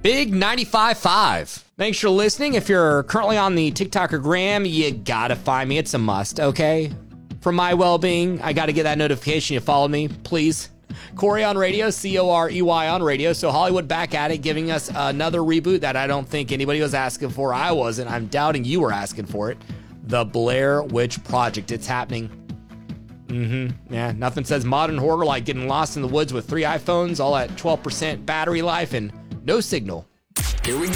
Big 95.5. Thanks for listening. If you're currently on the TikTok or Gram, you gotta find me. It's a must, okay? For my well-being, I gotta get that notification you followed me, please. Corey on radio, Corey on radio. So Hollywood back at it, giving us another reboot that I don't think anybody was asking for. I wasn't. I'm doubting you were asking for it. The Blair Witch Project. It's happening. Yeah, nothing says modern horror like getting lost in the woods with 3 iPhones, all at 12% battery life and no signal. Here we go.